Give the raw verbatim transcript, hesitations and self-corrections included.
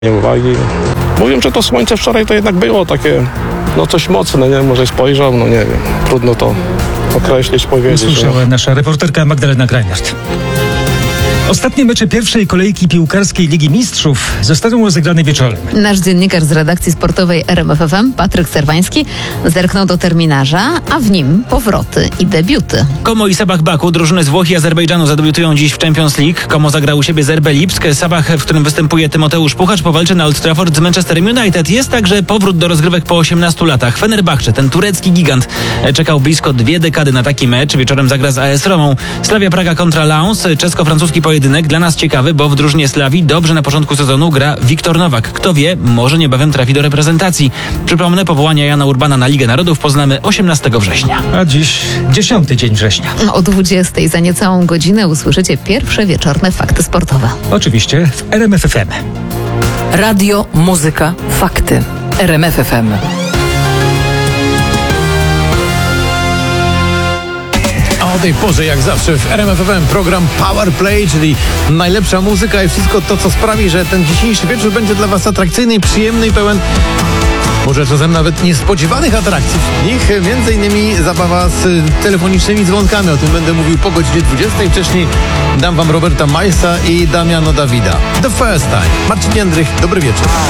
uwagi. Mówią, że to słońce wczoraj to jednak było takie, no coś mocne, nie? Może spojrzał, no nie wiem. Trudno to określić, powiedzieć. Usłyszała nasza reporterka Magdalena Greinert. Ostatnie mecze pierwszej kolejki piłkarskiej Ligi Mistrzów zostaną rozegrane wieczorem. Nasz dziennikarz z redakcji sportowej R M F F M, Patryk Serwański, zerknął do terminarza, a w nim powroty i debiuty. Komo i Sabah Baku, drużyny z Włoch i Azerbejdżanu, zadebiutują dziś w Champions League. Komo zagrał u siebie z R B Lipsk. Sabah, w którym występuje Tymoteusz Puchacz, powalczy na Old Trafford z Manchesterem United. Jest także powrót do rozgrywek po osiemnastu latach. Fenerbahce, ten turecki gigant, czekał blisko dwie dekady na taki mecz. Wieczorem zagra z A S Romą. Slavia Praga kontra Lens, czesko-francuski pojedynek. Dla nas ciekawy, bo w drużynie Slawii dobrze na początku sezonu gra Wiktor Nowak. Kto wie, może niebawem trafi do reprezentacji. Przypomnę, powołania Jana Urbana na Ligę Narodów poznamy osiemnastego września. A dziś dziesiąty dzień września. O dwudziestej za niecałą godzinę usłyszycie pierwsze wieczorne fakty sportowe. Oczywiście w R M F F M. Radio, muzyka, fakty. R M F F M. O tej porze, jak zawsze w R M F F M, program Power Play, czyli najlepsza muzyka i wszystko to, co sprawi, że ten dzisiejszy wieczór będzie dla Was atrakcyjny, przyjemny i pełen może czasem nawet niespodziewanych atrakcji. W nich między innymi zabawa z telefonicznymi dzwonkami. O tym będę mówił po godzinie dwudziestej. Wcześniej dam Wam Roberta Majsa i Damiano Davida. The First Time. Marcin Jędrych, dobry wieczór.